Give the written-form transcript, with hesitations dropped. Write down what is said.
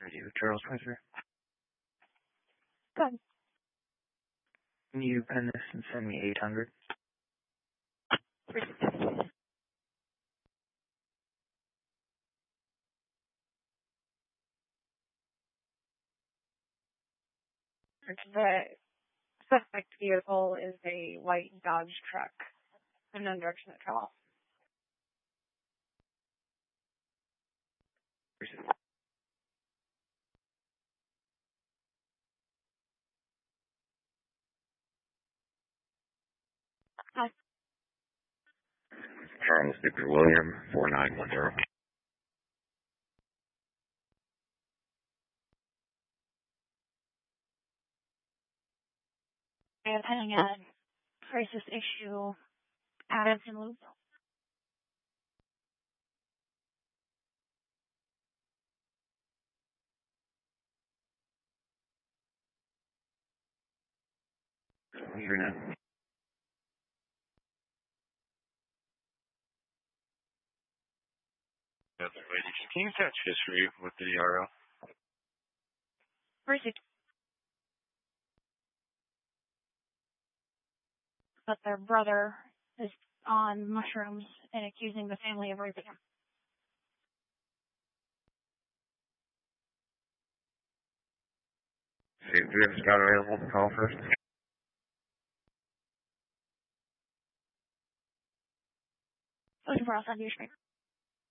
you, Charles Kaiser. Good. Can you pen this and send me 800? The suspect vehicle is a white Dodge truck in unknown direction of travel. Hi. Charles Victor William, 4910. I am having a crisis issue out of the loop. Here now. That's lady. Can you attach history with the RL? Received. But their brother is on mushrooms and accusing the family of raping him. See, do you have a Scott available to call first? Looking for outside your screen.